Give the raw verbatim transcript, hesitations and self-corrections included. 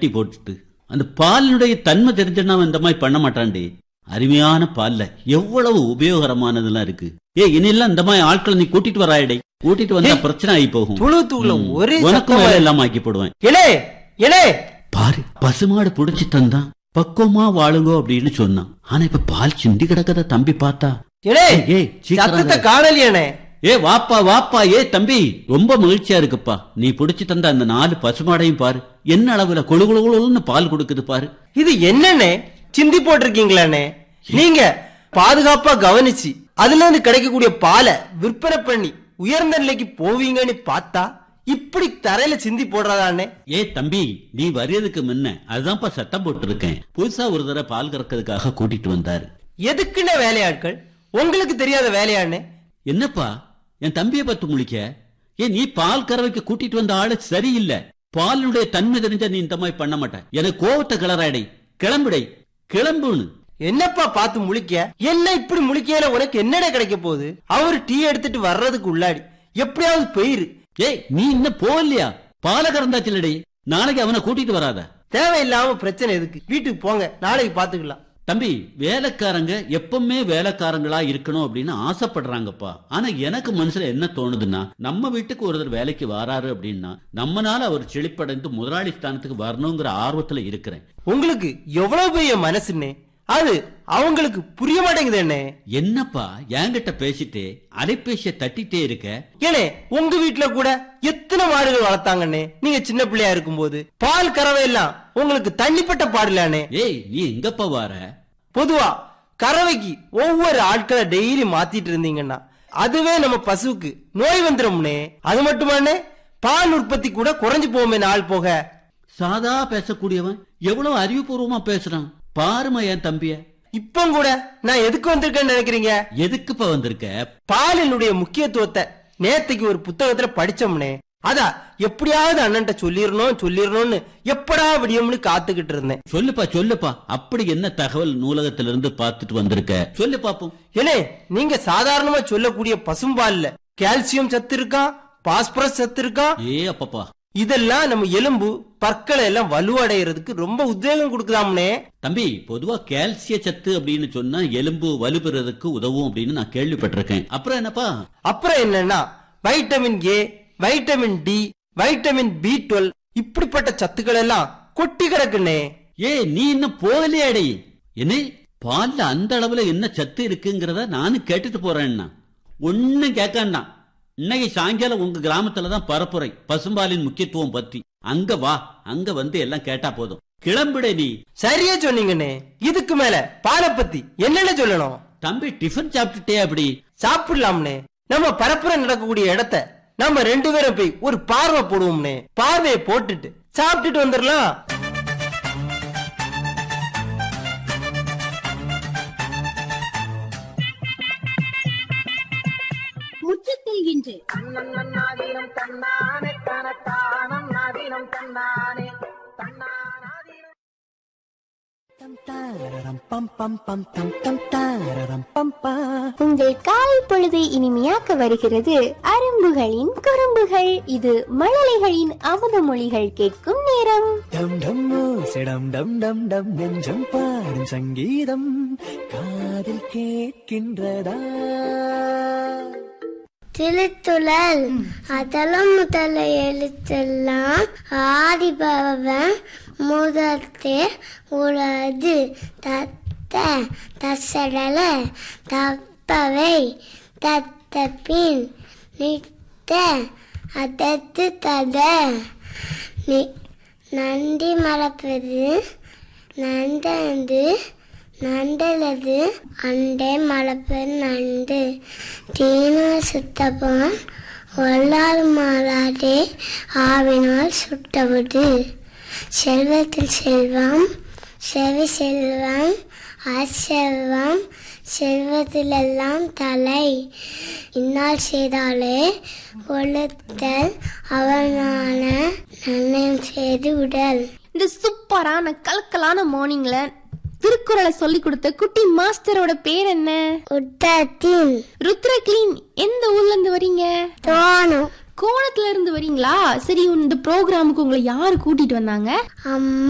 தட்டி போட்டுட்டு அந்த பாலினுடைய தன்மை தெரிஞ்சுன்னா இந்த மாதிரி பண்ண மாட்டான்டி. அருமையான பால்ல எவ்வளவு உபயோகரமானதெல்லாம் இருக்கு. ஏ இனியெல்லாம் இந்த மாதிரி ஆட்களை நீ கூட்டிட்டு வராயடை. கூட்டிட்டு வந்தா பிரச்சனை ஆகி போகும். உனக்கும் வேலை எல்லாம் ஆக்கி போடுவேன். பாரு பசுமாடு புடிச்சு தந்தான் பக்குவமா வாழுங்கோ அப்படின்னு சொன்னான். ஆனா இப்ப பால் சிந்தி கிடக்கத தம்பி பார்த்தா காணலியானே. ஏ வாப்பா வாப்பா. ஏ தம்பி ரொம்ப மகிழ்ச்சியா இருக்குப்பா. நீ புடிச்சு தந்த அந்த நாலு பசுமாடையும் பாரு என்ன அளவுல கொழு கொழு கொழுன்னு பால் கொடுக்குது பாரு. இது என்னன்னே சிந்தி போட்டிருக்கீங்களானே. நீங்க பாதுகாப்பா கவனிச்சு அதுல இருந்து கிடைக்கக்கூடிய பாலை விற்பனை பண்ணி உயர்ந்த நிலைக்கு போவீங்கன்னு பார்த்தா இப்படி தரையில சிந்தி போடுறதானே. ஏ தம்பி நீ வரியதுக்கு முன்ன அதுதான்ப்பா சத்தம் போட்டு இருக்கேன். புதுசா ஒரு தடவை பால் கறக்கிறதுக்காக கூட்டிட்டு வந்தாரு. எதுக்குன்னு வேலையாட்கள் உங்களுக்கு தெரியாத வேலையானே. என்னப்பா என் தம்பியை பத்து முழிக்க. ஏன் நீ பால் கறவைக்கு கூட்டிட்டு வந்த ஆளு சரியில்லை. பாலினுடைய தன்மை தெரிஞ்சா நீ இந்த மாதிரி பண்ண மாட்டேன். எனக்கு கோவத்தை கிளறாடை. கிளம்புடை கிளம்புன்னு. என்னப்பா பார்த்து முழிக்க. என்ன இப்படி முழிக்கையில உனக்கு என்னடா கிடைக்க போகுது. அவரு டீ எடுத்துட்டு வர்றதுக்கு உள்ளாடி எப்படியாவது போயிரு. ஏய் நீ இன்னும் போகலையா? பால கறந்தாச்சுலடி. நாளைக்கு அவனை கூட்டிட்டு வராத. தேவையில்லாம பிரச்சனை எதுக்கு. வீட்டுக்கு போங்க நாளைக்கு பாத்துக்கலாம். தம்பி வேலைக்காரங்க எப்பவுமே வேலைக்காரங்களா இருக்கணும் அப்படின்னு ஆசைப்படுறாங்கப்பா. ஆனா எனக்கு மனசுல என்ன தோணுதுன்னா நம்ம வீட்டுக்கு ஒருத்தர் வேலைக்கு வராரு அப்படின்னா நம்மனால அவர் செழிப்படைந்து முதலாளி ஸ்தானத்துக்கு வரணுங்கிற ஆர்வத்துல இருக்கிறேன். உங்களுக்கு எவ்வளவு பெரிய மனசுன்னே அது அவங்களுக்கு புரிய மாட்டேங்குது. என்ன என்னப்பா என்கிட்ட பேசிட்டு அலைபேசிய தட்டிட்டே இருக்க. ஏனே உங்க வீட்டுல கூட எத்தனை மாடுகள் வளர்த்தாங்கன்னே. நீங்க சின்ன பிள்ளையா இருக்கும் போது பால் கறவை எல்லாம் உங்களுக்கு தண்ணிப்பட்ட பாடலானே. ஏய் நீ எங்கப்பா வார? பொதுவா கறவைக்கு ஒவ்வொரு ஆட்களை டெய்லி மாத்திட்டு இருந்தீங்கன்னா அதுவே நம்ம பசுவுக்கு நோய் வந்துடும்னே. அது மட்டுமானே பால் உற்பத்தி கூட குறைஞ்சு போமே நாள் போக. சாதா பேசக்கூடியவன் எவ்வளவு அறிவுபூர்வமா பேசுறான் பாருமா என் தம்பிய. இப்ப கூட நான் எதுக்கு வந்திருக்கேன்னு நினைக்கிறீங்க? எதுக்குப்பா வந்திருக்க? பாலினுடைய முக்கியத்துவத்தை நேத்துக்கு ஒரு புத்தகத்துல படிச்சோம்னே. அதா எப்படியாவது அண்ணன்ட்ட சொல்லிடணும் சொல்லிடணும்னு எப்படா விடியும்னு காத்துக்கிட்டு இருந்தேன். சொல்லுப்பா சொல்லுப்பா. அப்படி என்ன தகவல் நூலகத்துல இருந்து பாத்துட்டு வந்திருக்க சொல்லு பாப்போம். ஏனே நீங்க சாதாரணமா சொல்லக்கூடிய பசும்பால்ல கால்சியம் சத்து இருக்கா, பாஸ்பரஸ் சத்து இருக்கா. ஏ அப்பப்பா இதெல்லாம் நம்ம எலும்பு பற்களை எல்லாம் வலுவடைகிறதுக்கு ரொம்ப உத்வேகம் கொடுக்குதாம்னே. தம்பி பொதுவா கால்சிய சத்து அப்படின்னு சொன்னா எலும்பு வலுப்பெறதுக்கு உதவும் அப்படின்னு நான் கேள்விப்பட்டிருக்கேன். அப்புறம் என்னப்பா? அப்புறம் என்னன்னா vitamin A, vitamin D, vitamin B twelve இப்படிப்பட்ட சத்துக்கள் எல்லாம் கொட்டி கிடக்குன்னே. ஏ நீ இன்னும் போகலையாடை. என்ன பால்ல அந்த அளவுல என்ன சத்து இருக்குங்கிறத நானும் கேட்டுட்டு போறேன்னா ஒன்னும் கேட்காண்டான். இன்னைக்கு சாயங்காலம் உங்க கிராமத்துலதான் பரப்புரை பசும்பாலின் முக்கியத்துவம் பத்தி. அங்க வா அங்க வந்து எல்லாம் கேட்டா போதும். கிளம்பிட நீ. சரியா சொன்னீங்கன்னே. இதுக்கு மேல பாலை பத்தி என்னென்ன சொல்லணும்? தம்பி டிஃபன் சாப்பிட்டுட்டே அப்படி சாப்பிடலாம்னே. நம்ம பரப்புரை நடக்கக்கூடிய இடத்த நம்ம ரெண்டு பேரும் போய் ஒரு பார்வை போடுவோம்னே. பார்வையை போட்டுட்டு சாப்பிட்டுட்டு வந்துடலாம். உங்கள் காலை பொழுதை இனிமையாக்க வருகிறது அரும்புகளின் குறும்புகள். இது மழலைகளின் அமுத மொழிகள் கேட்கும் நேரம். டம் டம் சிடம் டம் டம் டம் நெஞ்சம் பாடும் சங்கீதம் காதில் கேட்கின்றதா? திருத்துழல் அதலம் முதல எழுத்தெல்லாம் ஆதிபவன் முதத்தே உலது தத்த தசடல தப்பவை தத்த பின் நித்த அதத்து தத நன்றி மறப்பது நந்தது நண்டலது அண்டை மலப்பது நண்டு தீனால் சுத்தப்பான் ஒல்லாது மாறாதே ஆவினால் சுட்டவது. செல்வத்தில் செல்வம் செவி செல்வம் அச்செல்வம் செல்வத்திலெல்லாம் தலை இன்னால் செய்தாலே ஒழுத்தல் அவனான நன்னயம் செய்து விடல். இந்த சூப்பரான கலக்கலான மார்னிங்ல திருக்குறளை சொல்லி கொடுத்த குட்டி மாஸ்டரோட பேர் என்ன? உத்தத்தின் ருத்ரக்லீன். எந்த ஊர்ல இருந்து வரீங்க? தோணும். கோணத்துல இருந்து வரீங்களா? சரி இந்த ப்ரோக்ராமுக்கு உங்களை யாரு கூட்டிட்டு வந்தாங்க? அம்மா.